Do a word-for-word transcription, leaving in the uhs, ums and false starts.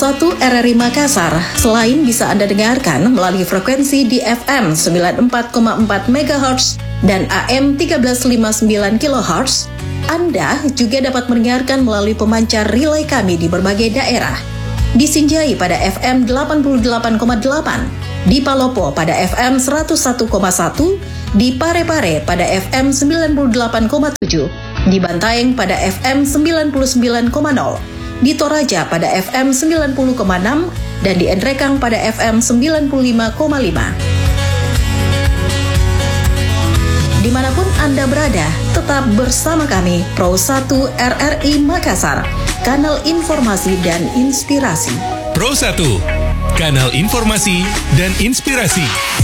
satu R R I Makassar, selain bisa Anda dengarkan melalui frekuensi di F M sembilan puluh empat koma empat megahertz dan A M seribu tiga ratus lima puluh sembilan kilohertz, Anda juga dapat mendengarkan melalui pemancar relay kami di berbagai daerah. Di Sinjai pada F M delapan puluh delapan koma delapan, di Palopo pada F M seratus satu koma satu, di Parepare pada F M sembilan puluh delapan koma tujuh, di Bantaeng pada F M sembilan puluh sembilan koma nol, di Toraja pada F M sembilan puluh koma enam, dan di Endrekang pada F M sembilan puluh lima koma lima. Dimanapun Anda berada, tetap bersama kami, Pro satu R R I Makassar, kanal informasi dan inspirasi. Pro satu, kanal informasi dan inspirasi.